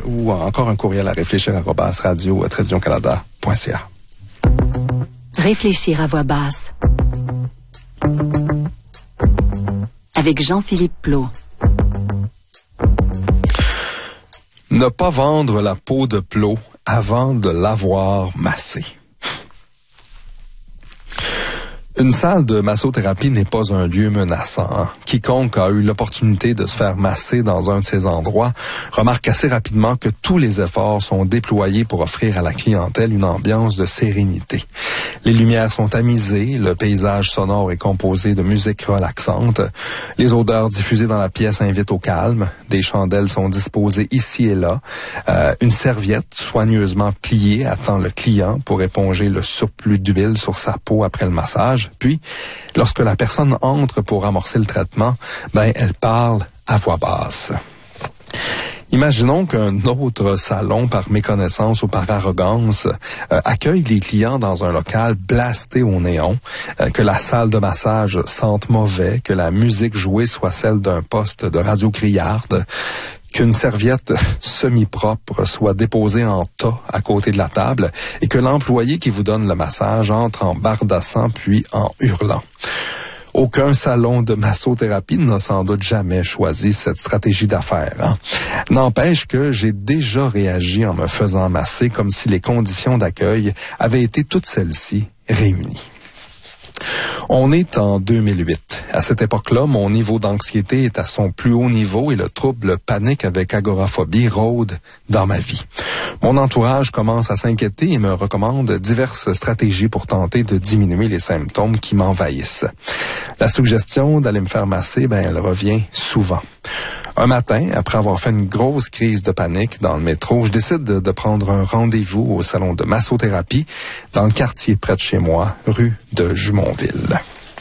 ou encore un courriel à réfléchir@radio-canada.ca. Réfléchir à voix basse. Avec Jean-Philippe Plot. Ne pas vendre la peau de Plot avant de l'avoir massée. Une salle de massothérapie n'est pas un lieu menaçant. Quiconque a eu l'opportunité de se faire masser dans un de ces endroits remarque assez rapidement que tous les efforts sont déployés pour offrir à la clientèle une ambiance de sérénité. Les lumières sont tamisées, le paysage sonore est composé de musique relaxante, les odeurs diffusées dans la pièce invitent au calme, des chandelles sont disposées ici et là, une serviette soigneusement pliée attend le client pour éponger le surplus d'huile sur sa peau après le massage. Puis, lorsque la personne entre pour amorcer le traitement, elle parle à voix basse. Imaginons qu'un autre salon, par méconnaissance ou par arrogance, accueille les clients dans un local blasté au néon, que la salle de massage sente mauvais, que la musique jouée soit celle d'un poste de radio criarde, qu'une serviette semi-propre soit déposée en tas à côté de la table et que l'employé qui vous donne le massage entre en bardassant puis en hurlant. Aucun salon de massothérapie n'a sans doute jamais choisi cette stratégie d'affaires. N'empêche que j'ai déjà réagi en me faisant masser comme si les conditions d'accueil avaient été toutes celles-ci réunies. On est en 2008. À cette époque-là, mon niveau d'anxiété est à son plus haut niveau et le trouble panique avec agoraphobie rôde dans ma vie. Mon entourage commence à s'inquiéter et me recommande diverses stratégies pour tenter de diminuer les symptômes qui m'envahissent. La suggestion d'aller me faire masser, elle revient souvent. Un matin, après avoir fait une grosse crise de panique dans le métro, je décide de prendre un rendez-vous au salon de massothérapie dans le quartier près de chez moi, rue de Jumonville.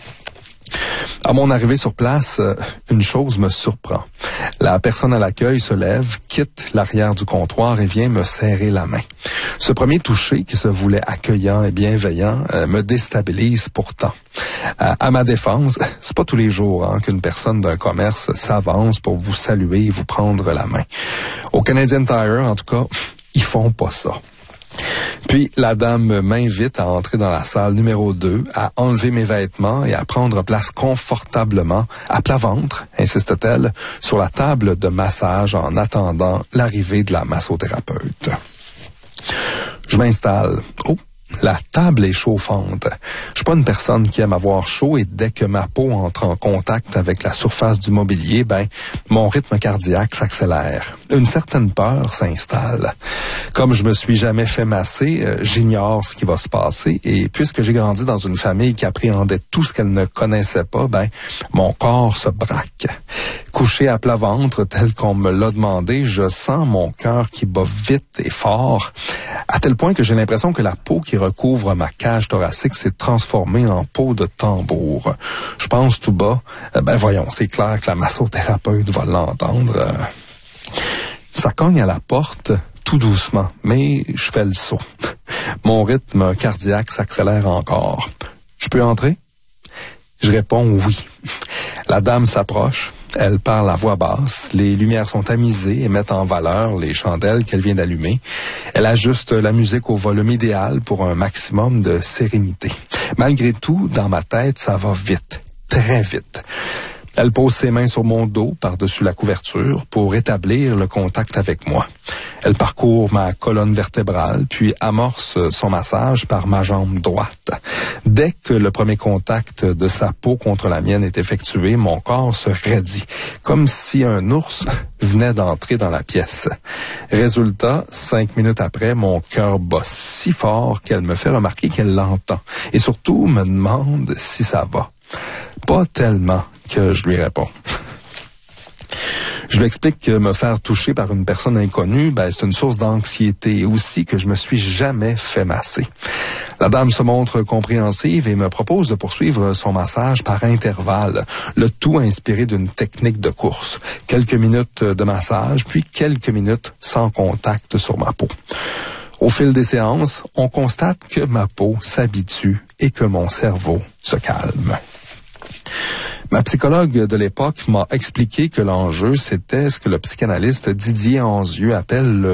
À mon arrivée sur place, une chose me surprend. La personne à l'accueil se lève, quitte l'arrière du comptoir et vient me serrer la main. Ce premier toucher, qui se voulait accueillant et bienveillant, me déstabilise pourtant. À ma défense, c'est pas tous les jours qu'une personne d'un commerce s'avance pour vous saluer et vous prendre la main. Au Canadian Tire, en tout cas, ils font pas ça. Puis, la dame m'invite à entrer dans la salle numéro 2, à enlever mes vêtements et à prendre place confortablement, à plat ventre, insiste-t-elle, sur la table de massage en attendant l'arrivée de la massothérapeute. Je m'installe. Oh! La table est chauffante. Je suis pas une personne qui aime avoir chaud et dès que ma peau entre en contact avec la surface du mobilier, mon rythme cardiaque s'accélère. Une certaine peur s'installe. Comme je me suis jamais fait masser, j'ignore ce qui va se passer et puisque j'ai grandi dans une famille qui appréhendait tout ce qu'elle ne connaissait pas, mon corps se braque. Couché à plat ventre, tel qu'on me l'a demandé, je sens mon cœur qui bat vite et fort, à tel point que j'ai l'impression que la peau qui recouvre ma cage thoracique s'est transformée en peau de tambour. Je pense tout bas, voyons, c'est clair que la massothérapeute va l'entendre. Ça cogne à la porte tout doucement, mais je fais le saut. Mon rythme cardiaque s'accélère encore. Je peux entrer? Je réponds oui. La dame s'approche. Elle parle à voix basse, les lumières sont tamisées et mettent en valeur les chandelles qu'elle vient d'allumer. Elle ajuste la musique au volume idéal pour un maximum de sérénité. Malgré tout, dans ma tête, ça va vite, très vite. Elle pose ses mains sur mon dos par-dessus la couverture pour établir le contact avec moi. Elle parcourt ma colonne vertébrale puis amorce son massage par ma jambe droite. Dès que le premier contact de sa peau contre la mienne est effectué, mon corps se raidit, comme si un ours venait d'entrer dans la pièce. Résultat, 5 minutes après, mon cœur bat si fort qu'elle me fait remarquer qu'elle l'entend et surtout me demande si ça va. Pas tellement que je lui réponds. Je lui explique que me faire toucher par une personne inconnue, c'est une source d'anxiété et aussi que je me suis jamais fait masser. La dame se montre compréhensive et me propose de poursuivre son massage par intervalles, le tout inspiré d'une technique de course. Quelques minutes de massage, puis quelques minutes sans contact sur ma peau. Au fil des séances, on constate que ma peau s'habitue et que mon cerveau se calme. Ma psychologue de l'époque m'a expliqué que l'enjeu, c'était ce que le psychanalyste Didier Anzieux appelle le